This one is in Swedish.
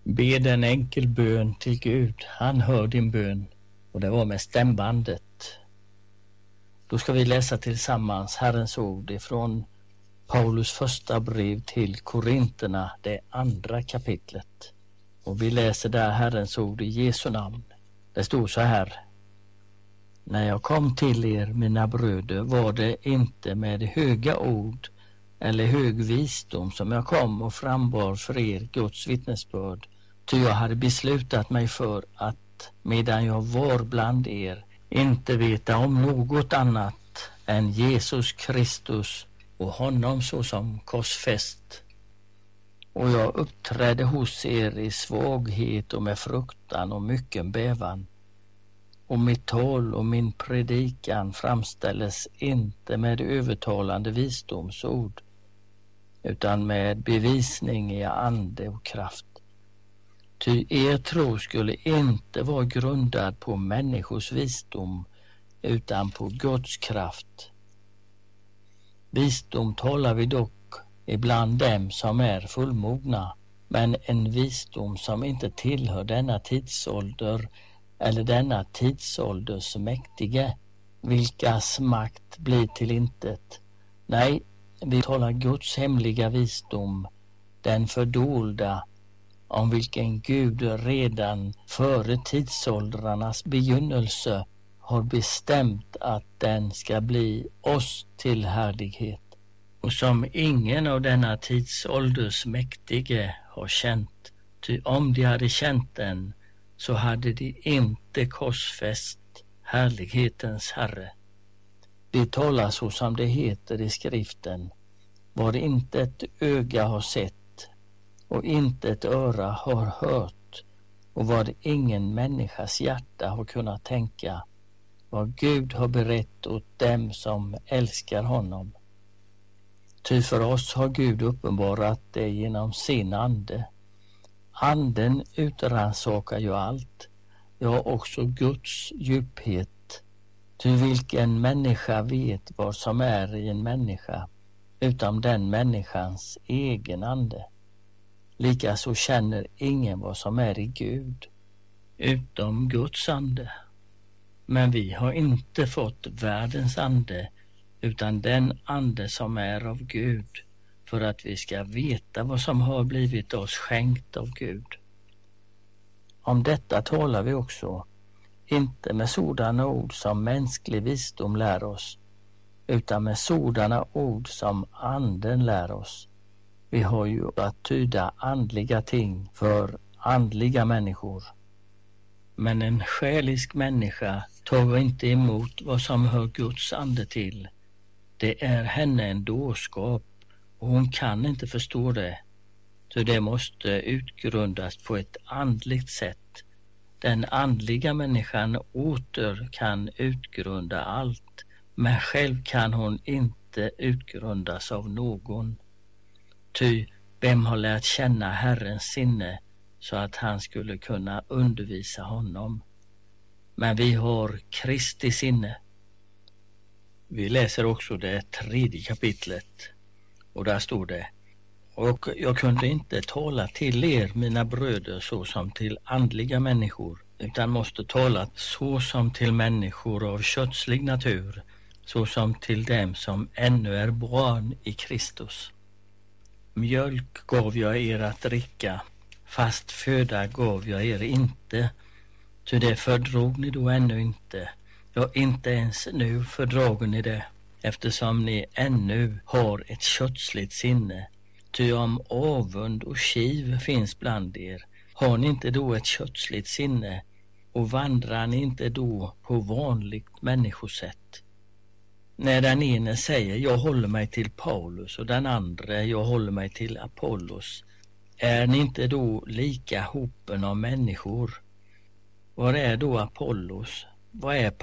Bed en enkel bön till Gud. Han hör din bön. Och det var med stämbandet. Då ska vi läsa tillsammans Herrens ord ifrån Paulus första brev till Korinterna, det andra kapitlet. Och vi läser där Herrens ord i Jesu namn. Det står så här: När jag kom till er, mina bröder, var det inte med höga ord eller hög visdom som jag kom och frambar för er Guds vittnesbörd. Ty jag hade beslutat mig för att medan jag var bland er inte veta om något annat än Jesus Kristus och honom såsom korsfäst. Och jag uppträdde hos er i svaghet och med fruktan och mycken bävan. Och mitt tal och min predikan framställes inte med övertalande visdomsord, utan med bevisning i ande och kraft. Ty er tro skulle inte vara grundad på människors visdom, utan på Guds kraft. Visdom talar vi dock ibland dem som är fullmogna, men en visdom som inte tillhör denna tidsålder eller denna tidsålders mäktige, vilkas makt blir till intet. Nej, vi talar Guds hemliga visdom, den fördolda, om vilken Gud redan före tidsåldrarnas begynnelse har bestämt att den ska bli oss till härlighet, och som ingen av denna tidsålders mäktige har känt. Ty om de hade känt den, så hade de inte korsfäst härlighetens Herre. Det talar så som det heter i skriften: vad inte ett öga har sett och inte ett öra har hört, och vad ingen människas hjärta har kunnat tänka, vad Gud har berett åt dem som älskar honom. Ty för oss har Gud uppenbarat det genom sin ande. Anden utransakar ju allt, ja också Guds djuphet. Ty vilken människa vet vad som är i en människa, utom den människans egen ande. Likaså känner ingen vad som är i Gud, utom Guds ande. Men vi har inte fått världens ande, utan den ande som är av Gud, för att vi ska veta vad som har blivit oss skänkt av Gud. Om detta talar vi också, inte med sådana ord som mänsklig visdom lär oss, utan med sådana ord som anden lär oss. Vi har ju att tyda andliga ting för andliga människor. Men en själisk människa tar inte emot vad som hör Guds ande till. Det är henne en dårskap, och hon kan inte förstå det. Så det måste utgrundas på ett andligt sätt. Den andliga människan åter kan utgrunda allt, men själv kan hon inte utgrundas av någon. Ty vem har lärt känna Herrens sinne så att han skulle kunna undervisa honom? Men vi har Kristi sinne. Vi läser också det 3:e kapitlet, och där står det: och jag kunde inte tala till er, mina bröder, så som till andliga människor, utan måste tala så som till människor av kötslig natur, så som till dem som ännu är barn i Kristus. Mjölk gav jag er att dricka, fast föda gav jag er inte, ty det fördrog ni då ännu inte. Ja, inte ens nu fördrager ni det, eftersom ni ännu har ett kötsligt sinne. Ty om avund och kiv finns bland er, har ni inte då ett kötsligt sinne, och vandrar ni inte då på vanligt människosätt? När den ene säger jag håller mig till Paulus och den andra jag håller mig till Apollos, är ni inte då lika hopen av människor? Vad är då Apollos? Vad är